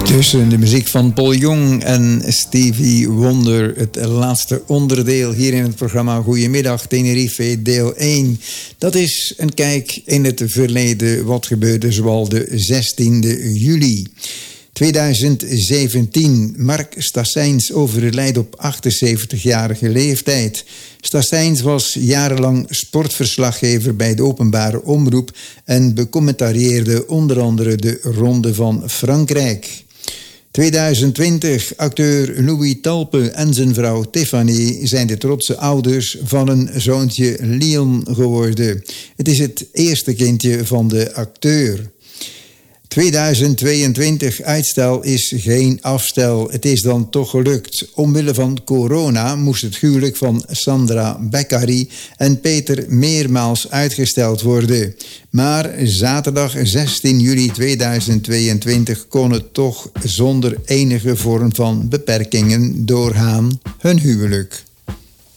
Tussen de muziek van Paul Young en Stevie Wonder. Het laatste onderdeel hier in het programma Goedemiddag Tenerife deel 1. Dat is een kijk in het verleden. Wat gebeurde zoal de 16e juli. 2017. Mark Stassijns overlijdt op 78-jarige leeftijd. Stassijns was jarenlang sportverslaggever bij de openbare omroep en becommentarieerde onder andere de Ronde van Frankrijk. 2020. Acteur Louis Talpe en zijn vrouw Tiffany zijn de trotse ouders van een zoontje Leon geworden. Het is het eerste kindje van de acteur. 2022, uitstel is geen afstel. Het is dan toch gelukt. Omwille van corona moest het huwelijk van Sandra Beccari en Peter meermaals uitgesteld worden. Maar zaterdag 16 juli 2022 kon het toch zonder enige vorm van beperkingen doorgaan, hun huwelijk.